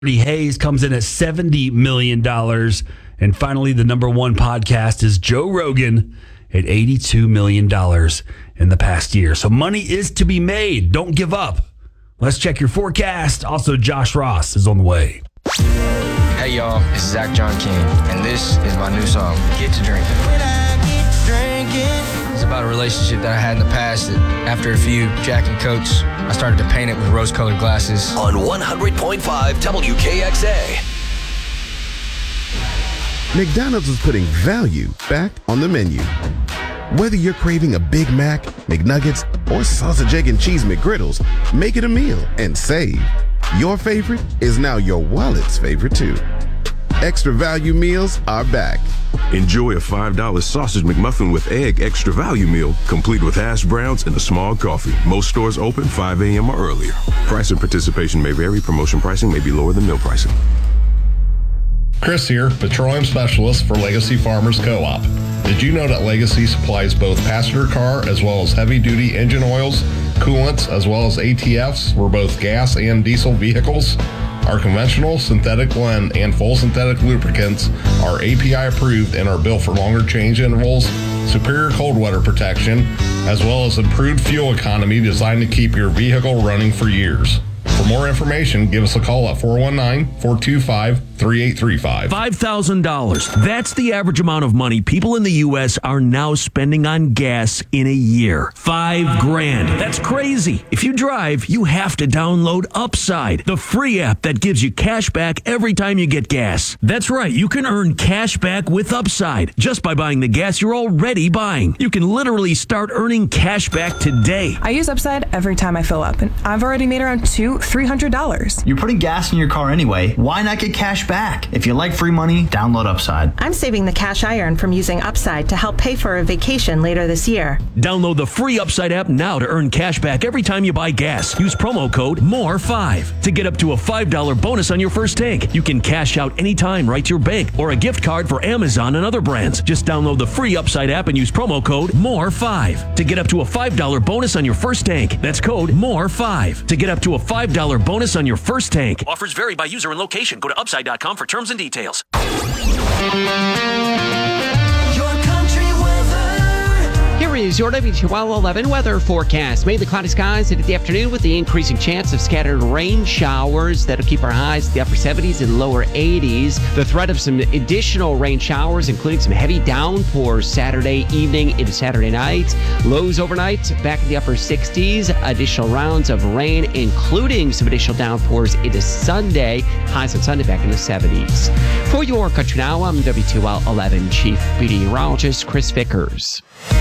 Hayes comes in at $70 million. And finally, the number one podcast is Joe Rogan at $82 million in the past year. So money is to be made. Don't give up. Let's check your forecast. Also, Josh Ross is on the way. Hey, y'all. It's Zach John King, and this is my new song, Get to Drinking. It's about a relationship that I had in the past that after a few Jack and Cokes, I started to paint it with rose-colored glasses. On 100.5 WKXA. McDonald's is putting value back on the menu. Whether you're craving a Big Mac, McNuggets, or sausage, egg, and cheese McGriddles, make it a meal and save. Your favorite is now your wallet's favorite too. Extra value meals are back. Enjoy a $5 sausage McMuffin with egg extra value meal, complete with hash browns and a small coffee. Most stores open 5 a.m. or earlier. Price and participation may vary. Promotion pricing may be lower than meal pricing. Chris here, Petroleum Specialist for Legacy Farmers Co-op. Did you know that Legacy supplies both passenger car as well as heavy-duty engine oils, coolants, as well as ATFs for both gas and diesel vehicles? Our conventional, synthetic blend, and full synthetic lubricants are API approved and are built for longer change intervals, superior cold weather protection, as well as improved fuel economy designed to keep your vehicle running for years. For more information, give us a call at 419-425-3835. $5,000. That's the average amount of money people in the U.S. are now spending on gas in a year. $5,000. That's crazy. If you drive, you have to download Upside, the free app that gives you cash back every time you get gas. That's right. You can earn cash back with Upside just by buying the gas you're already buying. You can literally start earning cash back today. I use Upside every time I fill up, and I've already made around $300. You're putting gas in your car anyway. Why not get cash back? If you like free money, download Upside. I'm saving the cash I earn from using Upside to help pay for a vacation later this year. Download the free Upside app now to earn cash back every time you buy gas. Use promo code MORE5 to get up to a $5 bonus on your first tank. You can cash out anytime right to your bank or a gift card for Amazon and other brands. Just download the free Upside app and use promo code MORE5 to get up to a $5 bonus on your first tank. That's code MORE5 to get up to a $5 bonus on your first tank. Offers vary by user and location. Go to upside.com for terms and details. Here is your WTOL 11 weather forecast. Mainly cloudy skies into the afternoon with the increasing chance of scattered rain showers that'll keep our highs in the upper 70s and lower 80s. The threat of some additional rain showers, including some heavy downpours Saturday evening into Saturday night. Lows overnight back in the upper 60s. Additional rounds of rain, including some additional downpours into Sunday. Highs on Sunday back in the 70s. For your Country Now, I'm WTOL 11 Chief Meteorologist Chris Vickers.